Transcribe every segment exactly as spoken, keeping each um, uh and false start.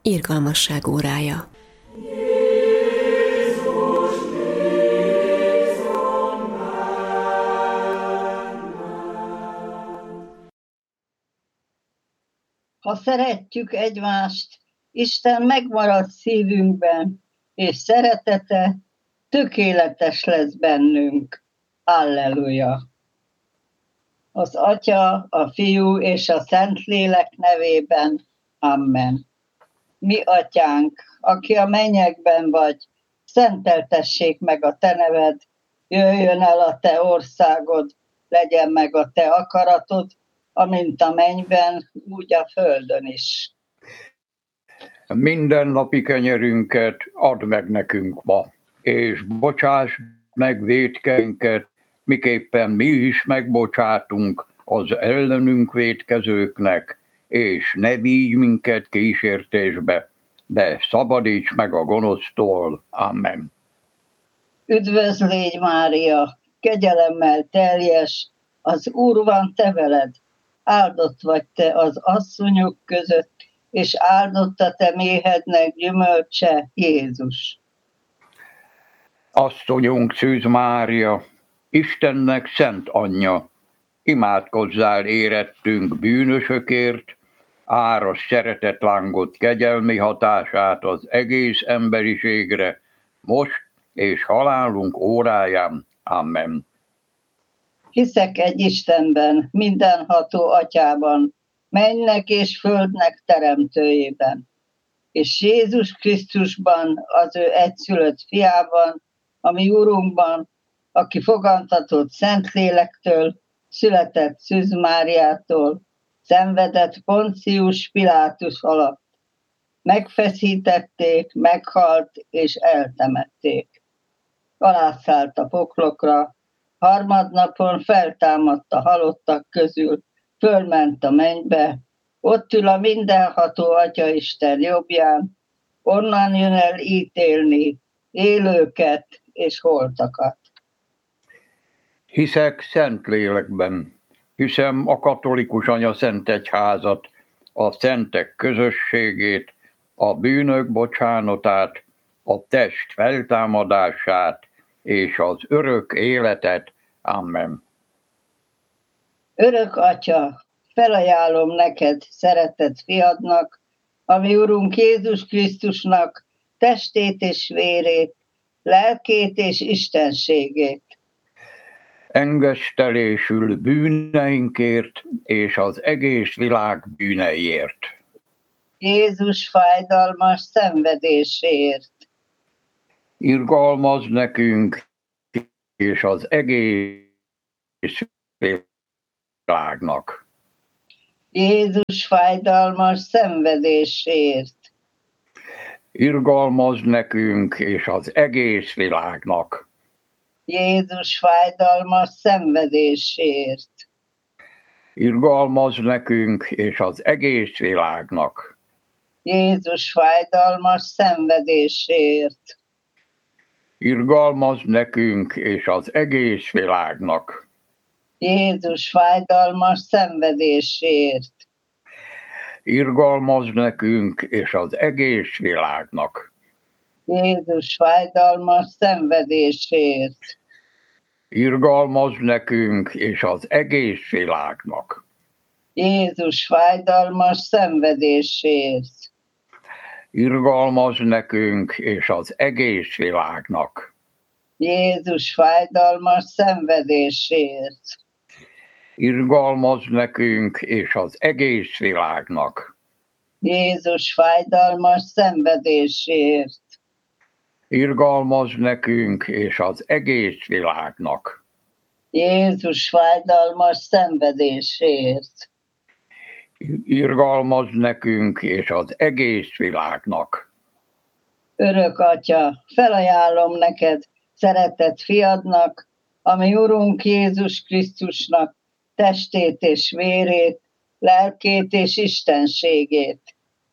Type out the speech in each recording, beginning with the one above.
Irgalmasság órája. Ha szeretjük egymást, Isten megmarad szívünkben, és szeretete tökéletes lesz bennünk. Alleluja! Az Atya, a Fiú és a Szentlélek nevében. Amen. Mi Atyánk, aki a mennyekben vagy, szenteltessék meg a te neved, jöjjön el a te országod, legyen meg a te akaratod, amint a mennyben, úgy a földön is. Mindennapi kenyerünket add meg nekünk ma, és bocsáss meg vétkeinket, miképpen mi is megbocsátunk az ellenünk vétkezőknek, és ne vigy minket kísértésbe, de szabadíts meg a gonosztól. Amen. Üdvözl légy, Mária, kegyelemmel teljes, az Úr van te veled, áldott vagy te az asszonyok között, és áldott a te méhednek gyümölcse, Jézus. Asszonyunk Szűz Mária, Istennek szent anyja, imádkozzál érettünk bűnösökért, áras szeretetlángot kegyelmi hatását az egész emberiségre, most és halálunk óráján. Amen. Hiszek egy Istenben, mindenható Atyában, mennynek és földnek teremtőjében, és Jézus Krisztusban, az ő egyszülött fiában, a mi Urunkban, aki fogantatott Szentlélektől, született Szűz Máriától, szenvedett Poncius Pilátus alatt. Megfeszítették, meghalt és eltemették. Alászállt a poklokra, harmadnapon feltámadt a halottak közül, fölment a mennybe, ott ül a mindenható Atyaisten jobbján, onnan jön el ítélni élőket és holtakat. Hiszek Szentlélekben, hiszem a katolikus anyaszentegyházat, a szentek közösségét, a bűnök bocsánatát, a test feltámadását és az örök életet. Amen. Örök Atya, felajánlom neked, szeretett fiadnak, a mi Urunk Jézus Krisztusnak testét és vérét, lelkét és istenségét. Engesztelésül bűneinkért és az egész világ bűneiért. Jézus fájdalmas szenvedéséért. Irgalmazz nekünk és az egész világnak. Jézus fájdalmas szenvedéséért. Irgalmazz nekünk és az egész világnak. Jézus fájdalmas szenvedéséért. Irgalmazz nekünk és az egész világnak. Jézus fájdalmas szenvedéséért. Irgalmazz nekünk és az egész világnak. Jézus fájdalmas szenvedéséért. Irgalmazz nekünk és az egész világnak. Jézus fájdalmas szenvedéséért. Irgalmazz nekünk és az egész világnak. Jézus fájdalmas szenvedéséért. Irgalmazz nekünk és az egész világnak. Jézus fájdalmas szenvedéséért. Irgalmazz nekünk és az egész világnak. Jézus fájdalmas szenvedéséért. Irgalmazz nekünk és az egész világnak. Jézus fájdalmas szenvedéséért. Irgalmazz nekünk és az egész világnak. Örök Atya, felajánlom neked, szeretett fiadnak, a mi Urunk Jézus Krisztusnak testét és vérét, lelkét és istenségét.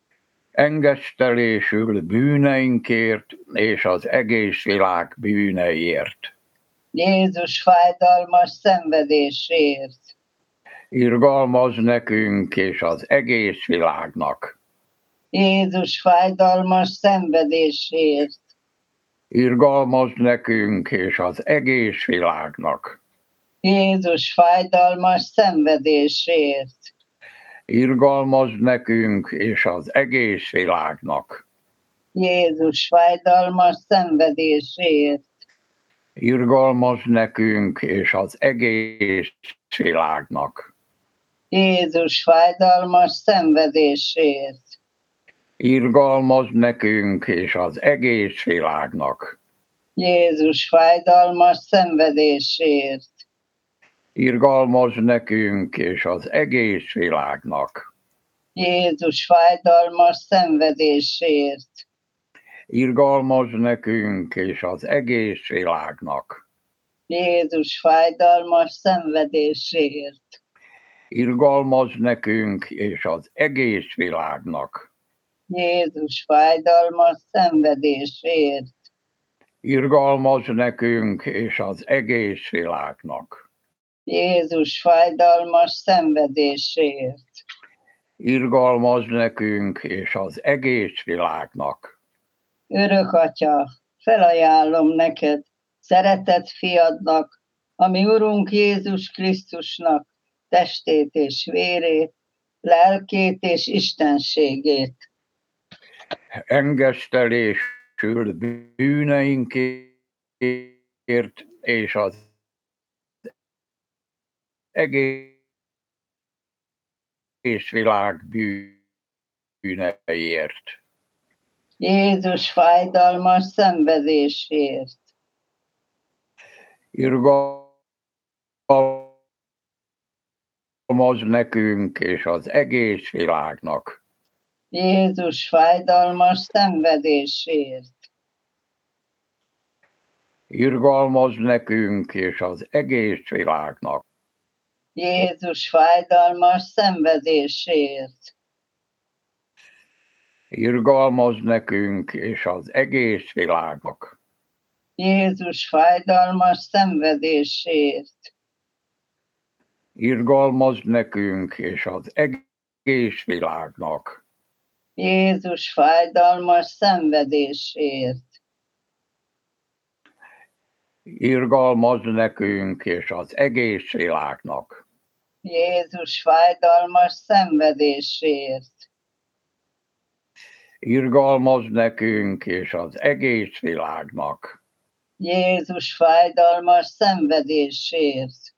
Engesztelésül bűneinkért és az egész világ bűneiért. Jézus fájdalmas szenvedéséért. Irgalmazz nekünk és az egész világnak. Jézus fájdalmas szenvedésért. Irgalmazz nekünk és az egész világnak. Jézus fájdalmas szenvedésért. Irgalmazz nekünk és az egész világnak. Jézus fájdalmas szenvedésért. Irgalmazz nekünk és az egész világnak. Jézus fájdalmas szenvedésért. Irgalmazz nekünk és az egész világnak. Jézus fájdalmas szenvedésért. Irgalmazz nekünk és az egész világnak. Jézus fájdalmas szenvedésért. Irgalmazz nekünk és az egész világnak. Jézus fájdalmas szenvedésért. Irgalmazz nekünk és az egész világnak. Jézus fájdalmas szenvedésért. Irgalmazz nekünk és az egész világnak. Jézus fájdalmas szenvedésért. Irgalmazz nekünk és az egész világnak. Örök Atya, felajánlom neked, szeretett fiadnak, ami Urunk Jézus Krisztusnak testét és vérét, lelkét és istenségét. Engesztelésül bűneinkért és az egész világ bűneiért. Jézus fájdalmas szenvedésért. Irgalmazz nekünk és az egész világnak. Jézus fájdalmas szenvedésért. Irgalmazz nekünk és az egész világnak. Jézus fájdalmas szenvedésért. Irgalmazz nekünk és az egész világnak. Jézus fájdalmas szenvedésért. Irgalmazz nekünk és az egész világnak. Jézus fájdalmas szenvedésért. Irgalmazz nekünk és az egész világnak. Jézus fájdalmas szenvedésért. Irgalmazz nekünk és az egész világnak. Jézus fájdalmas szenvedésért.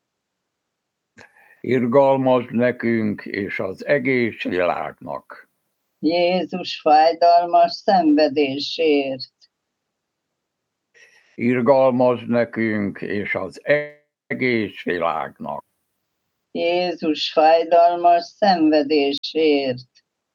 Irgalmazz nekünk és az egész világnak. Jézus fájdalmas szenvedésért. Irgalmazz nekünk és az egész világnak. Jézus fájdalmas szenvedésért.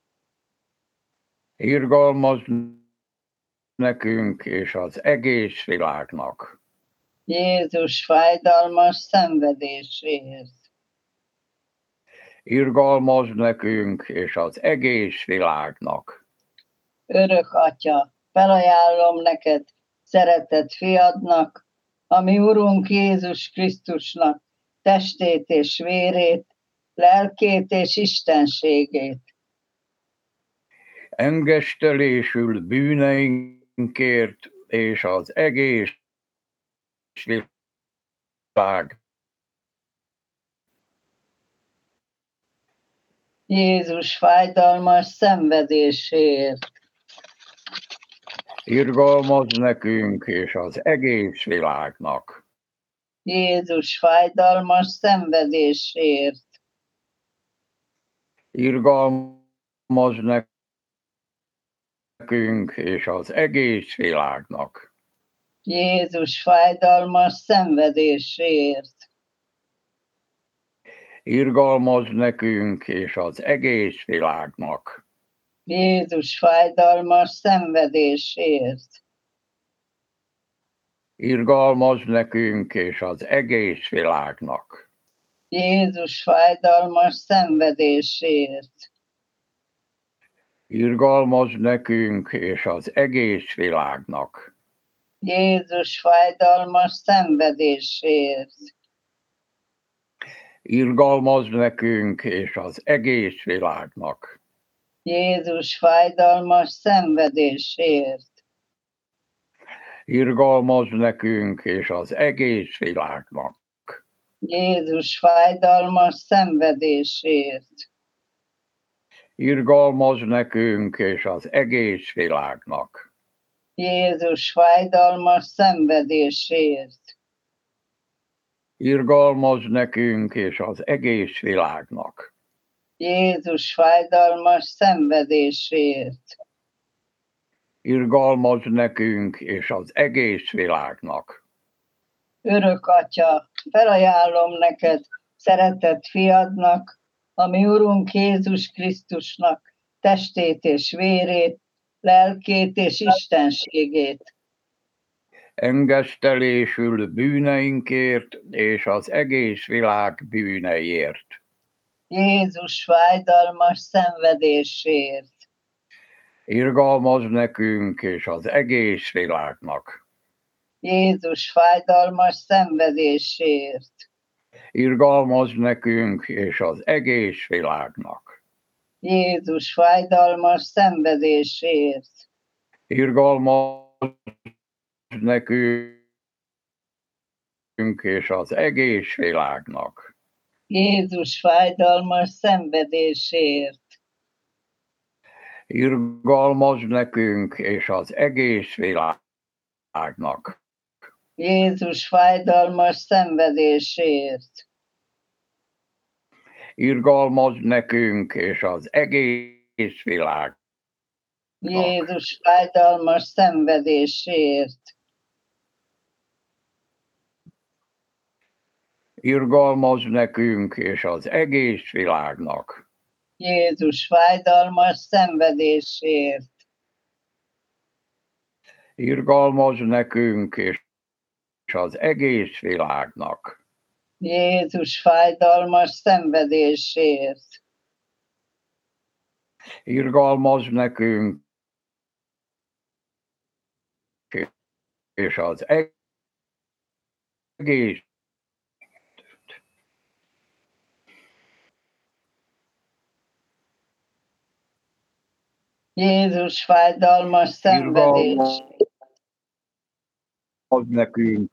Irgalmazz nekünk és az egész világnak. Jézus fájdalmas szenvedésért. Irgalmazz nekünk és az egész világnak. Örök Atya, felajánlom neked, szeretett fiadnak, ami Urunk Jézus Krisztusnak testét és vérét, lelkét és istenségét. Engesztelésül bűneinkért és az egész világ. Jézus fájdalmas szenvedésért. Irgalmazz nekünk és az egész világnak. Jézus fájdalmas szenvedésért. Irgalmazz nekünk és az egész világnak. Jézus fájdalmas szenvedésért. Irgalmazz nekünk és az egész világnak. Jézus fájdalmas szenvedésért. Irgalmazz nekünk és az egész világnak. Jézus fájdalmas szenvedésért. Irgalmazz nekünk és az egész világnak. Jézus fájdalmas szenvedésért. Irgalmazz nekünk és az egész világnak. Jézus fájdalmas szenvedésért. Irgalmazz nekünk és az egész világnak. Jézus fájdalmas szenvedésért. Irgalmazz nekünk és az egész világnak. Jézus fájdalmas szenvedésért. Irgalmazz nekünk és az egész világnak. Jézus fájdalmas szenvedésért. Irgalmazz nekünk és az egész világnak. Örök Atya, felajánlom neked, szeretett fiadnak, a mi Urunk Jézus Krisztusnak testét és vérét, lelkét és istenségét. Engesztelésül bűneinkért és az egész világ bűneiért. Jézus fájdalmas szenvedésért. Irgalmazz nekünk és az egész világnak. Jézus fájdalmas szenvedésért. Irgalmazz nekünk és az egész világnak. Jézus fájdalmas szenvedésért. Irgalmazz nekünk és az egész világnak. Jézus fájdalmas szenvedésért. Irgalmazz nekünk és az egész világnak. Jézus fájdalmas szenvedésért. Irgalmazz nekünk és az egész világnak. Jézus fájdalmas szenvedésért. Irgalmazz nekünk és az egész világnak. Jézus fájdalmas szenvedésért. Irgalmazz nekünk és az egész világnak. Jézus fájdalmas szenvedésért. Irgalmazz nekünk és az egész Jézus fájdalmas szenvedés. Irgalmazz nekünk.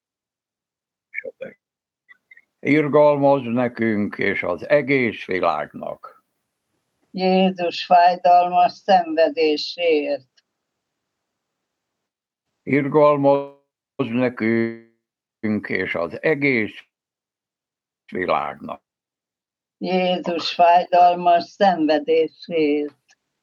Irgalmazz nekünk és az egész világnak. Jézus fájdalmas szenvedésért. Irgalmazz nekünk és az egész világnak. Jézus fájdalmas szenvedésért.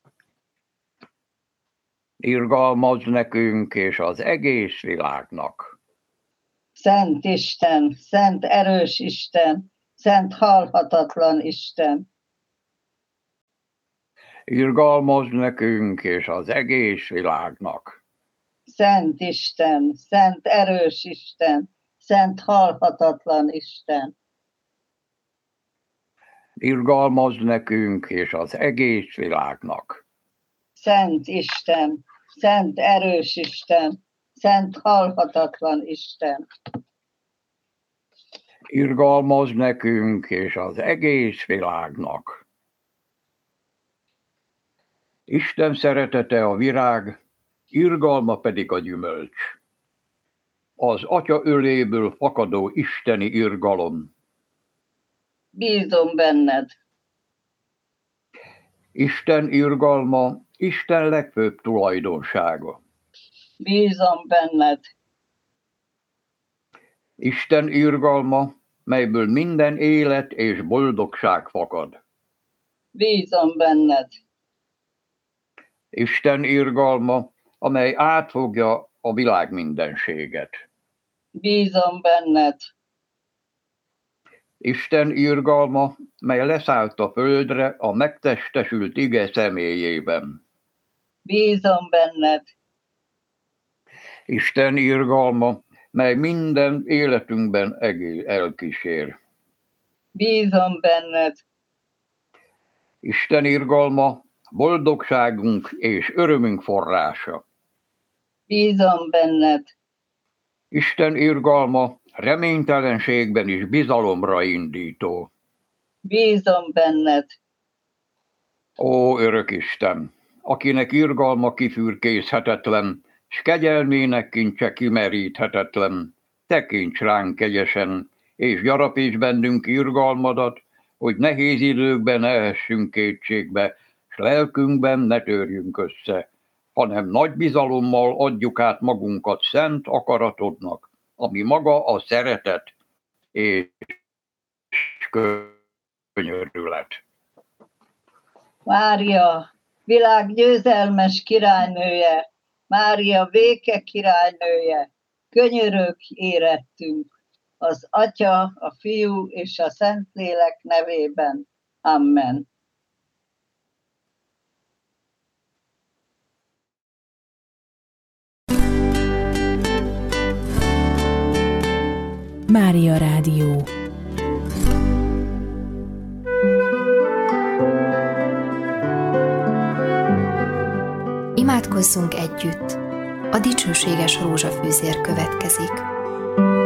Irgalmazz nekünk és az egész világnak. Szent Isten, szent erős Isten, szent halhatatlan Isten. Irgalmazz nekünk és az egész világnak. Szent Isten, szent erős Isten, szent halhatatlan Isten. Irgalmazz nekünk és az egész világnak. Szent Isten, szent erős Isten, szent halhatatlan Isten. Irgalmazz nekünk és az egész világnak. Isten szeretete a virág, irgalma pedig a gyümölcs. Az Atya öléből fakadó isteni irgalom. Bízom benned. Isten irgalma, Isten legfőbb tulajdonsága. Bízom benned. Isten irgalma, melyből minden élet és boldogság fakad. Bízom benned. Isten irgalma, amely átfogja a világ mindenséget. Bízom benned. Isten irgalma, mely leszállt a földre a megtestesült ige személyében. Bízom benned. Isten irgalma, mely minden életünkben egész elkísér. Bízom benned. Isten irgalma, boldogságunk és örömünk forrása. Bízom benned. Isten irgalma, reménytelenségben is bizalomra indító. Bízom benned. Ó, örök Isten, akinek irgalma kifürkészhetetlen, s kegyelmének kincse kimeríthetetlen, tekints ránk kegyesen, és gyarapíts bennünk irgalmadat, hogy nehéz időkben ne essünk kétségbe, s lelkünkben ne törjünk össze, hanem nagy bizalommal adjuk át magunkat szent akaratodnak, ami maga a szeretet és könyörület. Mária, világ győzelmes királynője, Mária béke királynője, könyörög érettünk, az Atya, a Fiú és a Szentlélek nevében. Amen. Mária Rádió. Imádkozzunk együtt. A dicsőséges rózsafűzér következik.